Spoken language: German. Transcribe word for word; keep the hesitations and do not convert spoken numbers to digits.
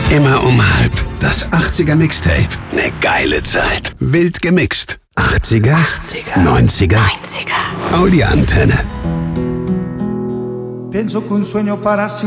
Immer um halb. Das achtziger Mixtape. Ne geile Zeit. Wild gemixt. achtziger, achtziger, neunziger, neunziger. Audi Antenne. Pienso que un sueño para siempre.